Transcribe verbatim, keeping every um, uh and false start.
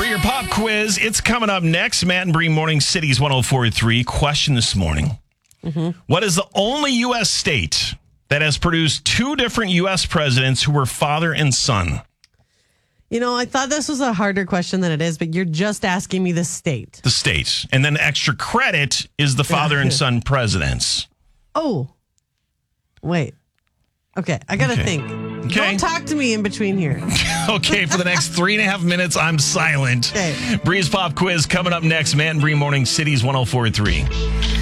your pop quiz. It's coming up next. Matt and Bree, Morning Cities one oh four point three. Question this morning. Mm-hmm. What is the only U S state that has produced two different U S presidents who were father and son? You know, I thought this was a harder question than it is, but you're just asking me the state. The state. And then extra credit is the father and son presidents. Oh. Wait. Okay, I got to Okay. think. Okay. Don't talk to me in between here. Okay, for the next three and a half minutes, I'm silent. Okay. Bree's Pop Quiz coming up next. Matt and Bree, Morning Cities one oh four point three.